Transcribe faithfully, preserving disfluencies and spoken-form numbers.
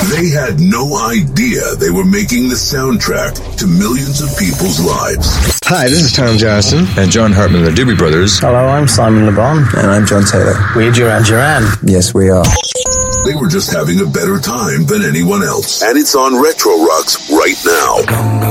They had no idea they were making the soundtrack to millions of people's lives. Hi, this is Tom Johnston. And John Hartman, the Doobie Brothers. Hello, I'm Simon Le Bon. And I'm John Taylor. We're Duran Duran. Yes, we are. They were just having a better time than anyone else. And it's on Retro Rocks right now.